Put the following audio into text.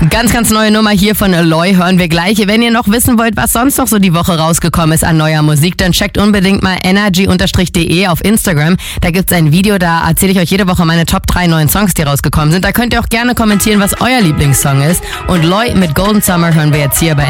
Ganz, ganz neue Nummer hier von Aloy hören wir gleich. Wenn ihr noch wissen wollt, was sonst noch so die Woche rausgekommen ist an neuer Musik, dann checkt unbedingt mal energy_de auf Instagram. Da gibt's ein Video, da erzähle ich euch jede Woche meine Top 3 neuen Songs, die rausgekommen sind. Da könnt ihr auch gerne kommentieren, was euer Lieblingssong ist. Und Loy mit Golden Summer hören wir jetzt hier bei